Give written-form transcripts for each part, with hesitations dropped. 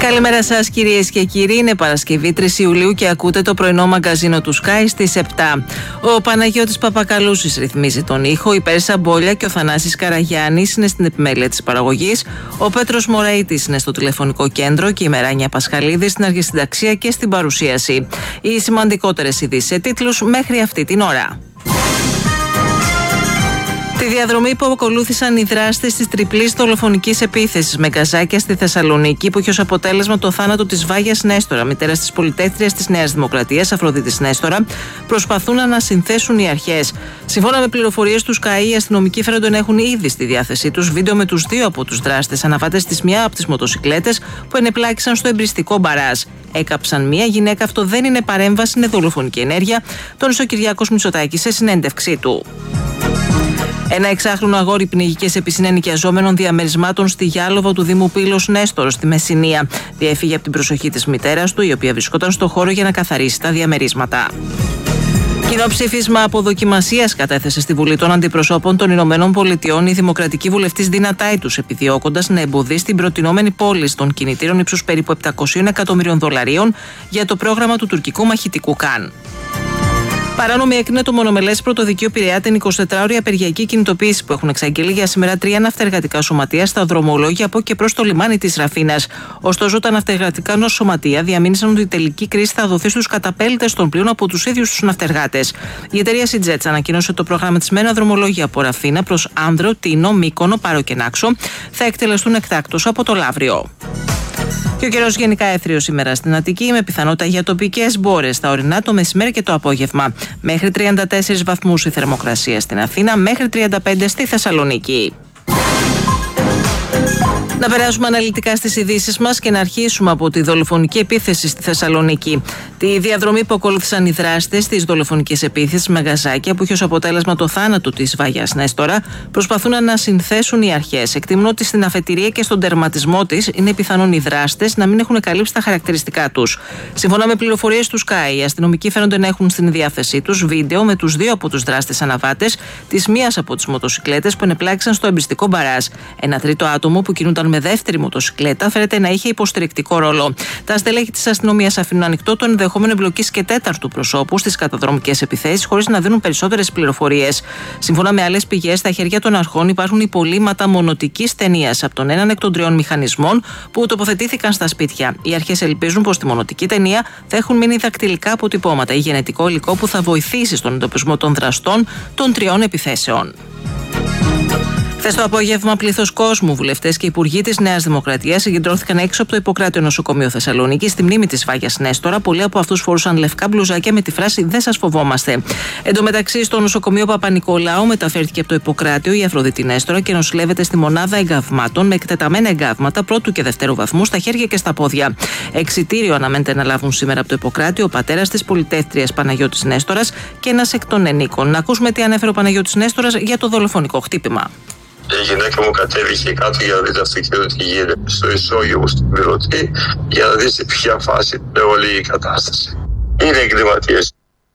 Καλημέρα σας κυρίες και κύριοι, είναι Παρασκευή 3 Ιουλίου και ακούτε το πρωινό μαγκαζίνο του Sky στις 7. Ο Παναγιώτης Παπακαλούσης ρυθμίζει τον ήχο, η Πέρσα Μπόλια και ο Θανάσης Καραγιάννης είναι στην επιμέλεια της παραγωγής, ο Πέτρος Μωραΐτης είναι στο τηλεφωνικό κέντρο και η Μεράνια Πασχαλίδη στην αρχισυνταξία και στην παρουσίαση. Οι σημαντικότερες ειδήσεις σε τίτλους μέχρι αυτή την ώρα. Τη διαδρομή που ακολούθησαν οι δράστες της τριπλής δολοφονικής επίθεσης με γκαζάκια στη Θεσσαλονίκη, που είχε ως αποτέλεσμα το θάνατο της Βάγιας Νέστορα, μητέρας της πολιτεύτριας της Νέας Δημοκρατίας, Αφροδίτης Νέστορα, προσπαθούν να ανασυνθέσουν οι αρχές. Σύμφωνα με πληροφορίες του Sky, οι αστυνομικοί φαίνονται να έχουν ήδη στη διάθεσή τους βίντεο με τους δύο από τους δράστες αναβάτες της μια από τις μοτοσικλέτες που ενεπλάκησαν στο εμπριστικό μπαράζ. Έκαψαν μια γυναίκα, αυτό δεν είναι παρέμβαση, είναι δολοφονική ενέργεια, τόνισε ο Κυριάκος Μητσοτάκης σε συνέντευξή του. Ένα 6χρονο αγόρι πνιγηκε σε πισίνα ενοικιαζόμενων διαμερισμάτων στη Γιάλοβο του Δήμου Πύλος Νέστορο, στη Μεσσηνία. Διέφυγε από την προσοχή της μητέρας του, η οποία βρισκόταν στο χώρο για να καθαρίσει τα διαμερίσματα. Κοινό ψήφισμα αποδοκιμασίας κατέθεσε στη Βουλή των Αντιπροσώπων των Ηνωμένων Πολιτειών η δημοκρατική βουλευτής Ντίνα Τάιτους, επιδιώκοντας να εμποδίσει την προτινόμενη πώληση των κινητήρων ύψους περίπου $700 εκατομμυρίων για το πρόγραμμα του τουρκικού μαχητικού Καν. Παράνομη έκρινε το μονομελές πρωτοδικείο Πειραιά την 24ωρη απεργιακή κινητοποίηση που έχουν εξαγγείλει για σήμερα 3 ναυτεργατικά σωματεία στα δρομολόγια από και προς το λιμάνι της Ραφίνας. Ωστόσο, τα ναυτεργατικά σωματεία διαμήνυσαν ότι η τελική κρίση θα δοθεί στους καταπέλτες των πλοίων από τους ίδιους τους ναυτεργάτες. Η εταιρεία CJets ανακοίνωσε το πρόγραμμα της με ένα δρομολόγια από Ραφίνα προς Άνδρο, Τίνο, Μύκονο, Πάρο και Νάξο θα εκτελεστούν εκτάκτως από το Λαύριο. Και ο καιρός γενικά έθριος σήμερα στην Αττική, με πιθανότητα για τοπικές μπόρες στα ορεινά το μεσημέρι και το απόγευμα. Μέχρι 34 βαθμούς η θερμοκρασία στην Αθήνα, μέχρι 35 στη Θεσσαλονίκη. Να περάσουμε αναλυτικά στις ειδήσεις μας και να αρχίσουμε από τη δολοφονική επίθεση στη Θεσσαλονίκη. Τη διαδρομή που ακολούθησαν οι δράστες της δολοφονικής επίθεσης με γκαζάκια, που είχε ως αποτέλεσμα το θάνατο της Βάγιας Νέστορα, προσπαθούν να ανασυνθέσουν οι αρχές. Εκτιμούν ότι στην αφετηρία και στον τερματισμό της είναι πιθανόν οι δράστες να μην έχουν καλύψει τα χαρακτηριστικά τους. Σύμφωνα με πληροφορίες του Sky, οι αστυνομικοί φαίνονται να έχουν στην διάθεσή τους βίντεο με τους δύο από τους δράστες αναβάτες της μίας από τις μοτοσικλέτες που ενεπλάκησαν στο εμπριστικό μπαράζ. Ένα τρίτο άτομο που κινούνταν με δεύτερη μοτοσικλέτα φαίνεται να είχε υποστηρικτικό ρόλο. Τα στελέχη της αστυνομίας αφήνουν ανοιχτό το ενδεχόμενο εμπλοκής και τέταρτου προσώπου στις καταδρομικές επιθέσεις, χωρίς να δίνουν περισσότερες πληροφορίες. Σύμφωνα με άλλες πηγές, στα χέρια των αρχών υπάρχουν υπολείμματα μονοτικής ταινίας από τον έναν εκ των 3 μηχανισμών που τοποθετήθηκαν στα σπίτια. Οι αρχές ελπίζουν πως στη μονοτική ταινία θα έχουν μείνει δακτυλικά αποτυπώματα ή γενετικό υλικό που θα βοηθήσει στον εντοπισμό των δραστών των 3 επιθέσεων. Χθες το απόγευμα, πλήθος κόσμου, βουλευτές και υπουργοί της Νέας Δημοκρατίας συγκεντρώθηκαν έξω από το Ιπποκράτειο Νοσοκομείο Θεσσαλονίκη στη μνήμη της Βάγιας Νέστορα. Πολλοί από αυτούς φορούσαν λευκά μπλουζάκια με τη φράση «Δεν σας φοβόμαστε». Εν τω μεταξύ, στο νοσοκομείο Παπα-Νικολάου μεταφέρθηκε από το Ιπποκράτειο η Αφροδίτη Νέστορα και νοσηλεύεται στη μονάδα εγκαυμάτων με εκτεταμένα εγκαύματα πρώτου και δευτέρου βαθμού στα χέρια και στα πόδια. Εξιτήριο αναμένεται να λάβουν σήμερα από το Ιπποκράτειο ο πατέρας της πολιτεύτριας Παναγιώτης Νέστορας και ένας εκ των ενίκων. Να ακούσουμε τι ανέφερε ο Παναγιώτης Νέστορας για το δολοφονικό χτύπημα. Η γυναίκα μου κατέβηκε κάτω για να δει το αυτοκίνητο τι γίνεται στο ισόγειο στην πυρωτή, για να δει σε ποια φάση είναι όλη η κατάσταση. Είναι εγκληματίες.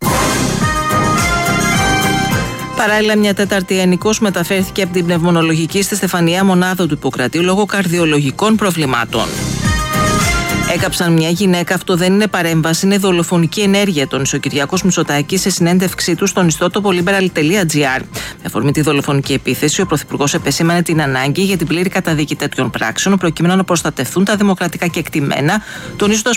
Παράλληλα, μια τέταρτη ενικός μεταφέρθηκε από την πνευμονολογική στη Στεφανία μονάδα του Ιπποκρατείου λόγω καρδιολογικών προβλημάτων. Έκαψαν μια γυναίκα, αυτό δεν είναι παρέμβαση, είναι δολοφονική ενέργεια, τόνισε ο Κυριάκος Μητσοτάκης σε συνέντευξή του στον ιστότοπο liberal.gr. Με αφορμή τη δολοφονική επίθεση, ο Πρωθυπουργός επεσήμανε την ανάγκη για την πλήρη καταδίκη τέτοιων πράξεων, προκειμένου να προστατευτούν τα δημοκρατικά κεκτημένα, τονίζοντας